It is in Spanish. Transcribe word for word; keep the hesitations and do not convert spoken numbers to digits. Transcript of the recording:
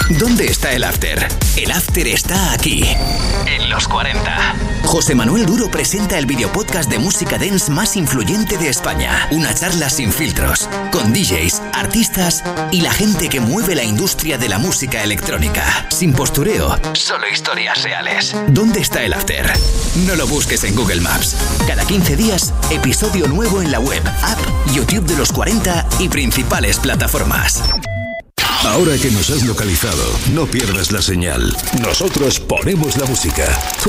¿Dónde está el after? El after está aquí, en los cuarenta. José Manuel Duro presenta el videopodcast de música dance más influyente de España. Una charla sin filtros, con D Js, artistas y la gente que mueve la industria de la música electrónica. Sin postureo, solo historias reales. ¿Dónde está el after? No lo busques en Google Maps. Cada quince días, episodio nuevo en la web, app, YouTube de los cuarenta y principales plataformas. Ahora que nos has localizado, no pierdas la señal. Nosotros ponemos la música. Tú